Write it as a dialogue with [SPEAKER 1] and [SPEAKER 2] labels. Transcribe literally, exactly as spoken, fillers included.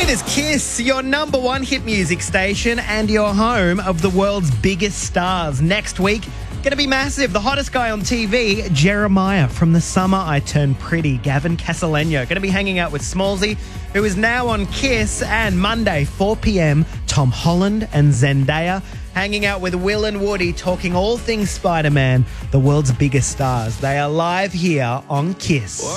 [SPEAKER 1] It is Kiss, your number one hit music station and your home of the world's biggest stars. Next week, going to be massive. The hottest guy on T V, Jeremiah from The Summer I Turned Pretty, Gavin Casaleño. Going to be hanging out with Smallsy, who is now on Kiss. And Monday, four p.m, Tom Holland and Zendaya hanging out with Will and Woody, talking all things Spider-Man, the world's biggest stars. They are live here on Kiss.